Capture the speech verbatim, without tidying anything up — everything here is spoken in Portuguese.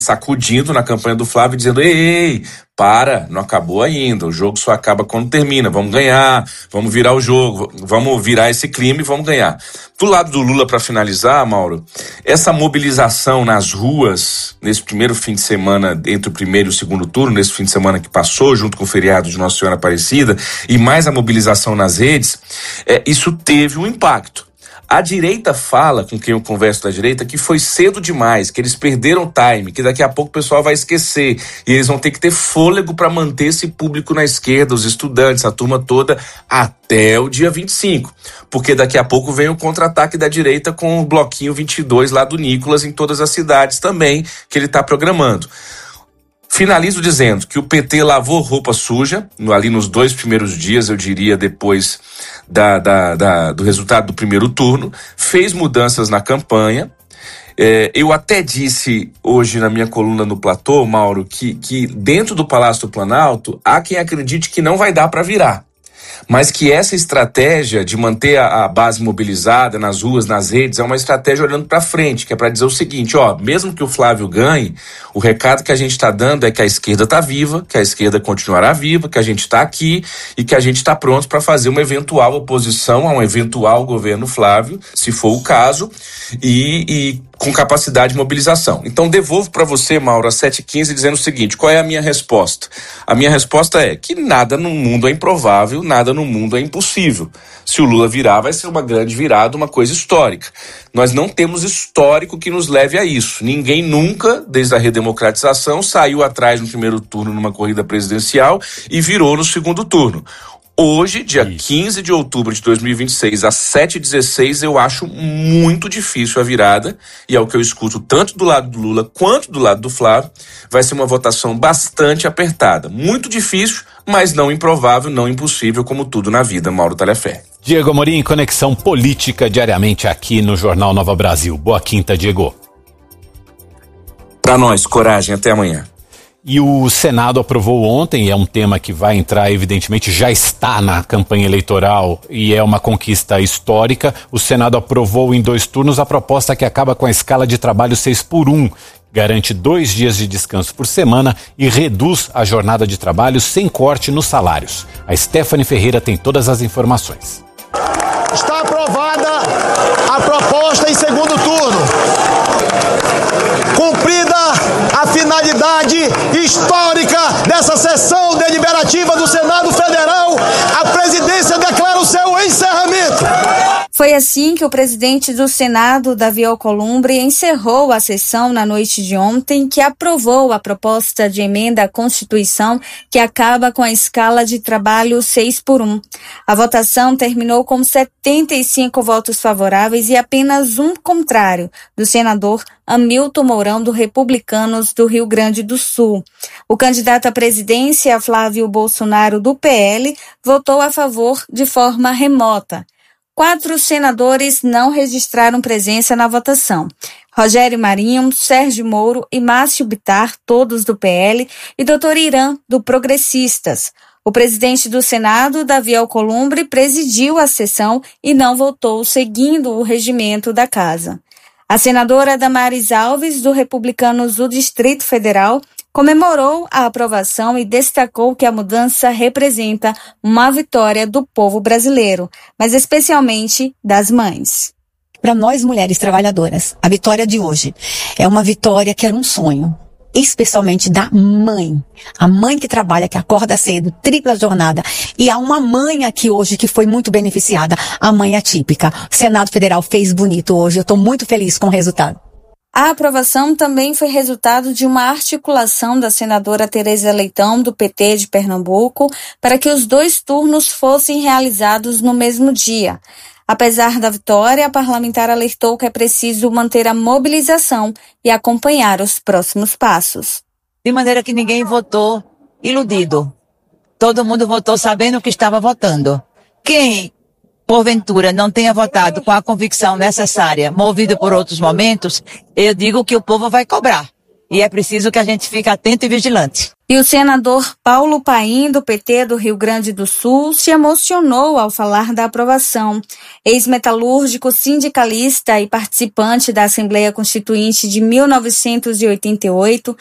sacudindo na campanha do Flávio, dizendo: ei, ei, para, não acabou ainda, o jogo só acaba quando termina, vamos ganhar, vamos virar o jogo, vamos virar esse clima e vamos ganhar. Do lado do Lula, para finalizar, Mauro, essa mobilização nas ruas, nesse primeiro fim de semana, entre o primeiro e o segundo turno, nesse fim de semana que passou, junto com o feriado de Nossa Senhora Aparecida, e mais a mobilização nas redes, é, isso teve um impacto. A direita fala, com quem eu converso da direita, que foi cedo demais, que eles perderam o time, que daqui a pouco o pessoal vai esquecer e eles vão ter que ter fôlego para manter esse público na esquerda, os estudantes, a turma toda, até o dia vinte e cinco. Porque daqui a pouco vem o contra-ataque da direita com o bloquinho vinte e dois lá do Nicolas em todas as cidades também, que ele está programando. Finalizo dizendo que o P T lavou roupa suja, ali nos dois primeiros dias, eu diria, depois da, da, da, do resultado do primeiro turno, fez mudanças na campanha. É, eu até disse hoje na minha coluna no Platô, Mauro, que, que dentro do Palácio do Planalto há quem acredite que não vai dar para virar. Mas que essa estratégia de manter a, a base mobilizada nas ruas, nas redes, é uma estratégia olhando para frente, que é para dizer o seguinte: ó, mesmo que o Flávio ganhe, o recado que a gente está dando é que a esquerda está viva, que a esquerda continuará viva, que a gente está aqui e que a gente está pronto para fazer uma eventual oposição a um eventual governo Flávio, se for o caso, e, e com capacidade de mobilização. Então devolvo para você, Mauro, às sete e quinze, dizendo o seguinte: qual é a minha resposta? A minha resposta é que nada no mundo é improvável, nada no mundo é impossível. Se o Lula virar, vai ser uma grande virada, uma coisa histórica. Nós não temos histórico que nos leve a isso. Ninguém nunca, desde a redemocratização, saiu atrás no primeiro turno numa corrida presidencial e virou no segundo turno. Hoje, dia Isso. quinze de outubro de dois mil e vinte e seis, às sete e dezesseis, eu acho muito difícil a virada, e é o que eu escuto tanto do lado do Lula quanto do lado do Flávio. Vai ser uma votação bastante apertada. Muito difícil, mas não improvável, não impossível, como tudo na vida, Mauro Talhaferri. Diego Amorim, Conexão Política, diariamente aqui no Jornal Nova Brasil. Boa quinta, Diego. Pra nós, coragem, até amanhã. E o Senado aprovou ontem, é um tema que vai entrar, evidentemente, já está na campanha eleitoral e é uma conquista histórica. O Senado aprovou em dois turnos a proposta que acaba com a escala de trabalho seis por um, garante dois dias de descanso por semana e reduz a jornada de trabalho sem corte nos salários. A Stephanie Ferreira tem todas as informações. Está aprovada a proposta em segundo turno. Cumprida a finalidade histórica dessa sessão deliberativa do Senado Federal, a presidência declara o seu encerramento. Foi assim que o presidente do Senado, Davi Alcolumbre, encerrou a sessão na noite de ontem, que aprovou a proposta de emenda à Constituição que acaba com a escala de trabalho seis por um. A votação terminou com setenta e cinco votos favoráveis e apenas um contrário, do senador Hamilton Mourão, do Republicanos do Rio Grande do Sul. O candidato à presidência, Flávio Bolsonaro, do P L, votou a favor de forma remota. Quatro senadores não registraram presença na votação: Rogério Marinho, Sérgio Moro e Márcio Bittar, todos do P L, e doutor Irã, do Progressistas. O presidente do Senado, Davi Alcolumbre, presidiu a sessão e não votou, seguindo o regimento da casa. A senadora Damares Alves, do Republicanos do Distrito Federal, comemorou a aprovação e destacou que a mudança representa uma vitória do povo brasileiro, mas especialmente das mães. Para nós mulheres trabalhadoras, a vitória de hoje é uma vitória que era um sonho, especialmente da mãe. A mãe que trabalha, que acorda cedo, tripla jornada. E há uma mãe aqui hoje que foi muito beneficiada, a mãe atípica. O Senado Federal fez bonito hoje, eu estou muito feliz com o resultado. A aprovação também foi resultado de uma articulação da senadora Tereza Leitão, do P T de Pernambuco, para que os dois turnos fossem realizados no mesmo dia. Apesar da vitória, a parlamentar alertou que é preciso manter a mobilização e acompanhar os próximos passos. De maneira que ninguém votou iludido. Todo mundo votou sabendo o que estava votando. Quem, porventura, não tenha votado com a convicção necessária, movido por outros momentos, eu digo que o povo vai cobrar. E é preciso que a gente fique atento e vigilante. E o senador Paulo Paim, do P T do Rio Grande do Sul, se emocionou ao falar da aprovação. Ex-metalúrgico, sindicalista e participante da Assembleia Constituinte de mil novecentos e oitenta e oito,